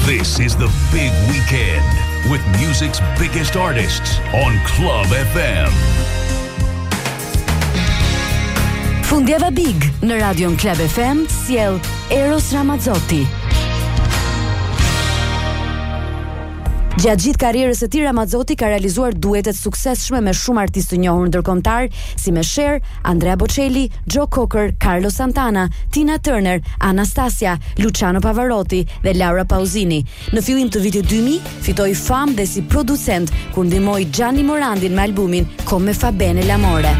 This is the big weekend with music's biggest artists on Club FM. Fundjava Big në Radion Club FM sjell Eros Ramazzotti. Gjatë gjithë karrierës së tij Ramazzotti ka realizuar duetet suksesshme me shumë artistë të njohur ndërkombëtar si me Cher, Andrea Bocelli, Joe Cocker, Carlos Santana, Tina Turner, Anastasia, Luciano Pavarotti dhe Laura Pausini. Në fillim të vitit 2000 fitoi famë dhe si producent kur ndihmoi Gianni Morandin me albumin Come fa bene l'amore.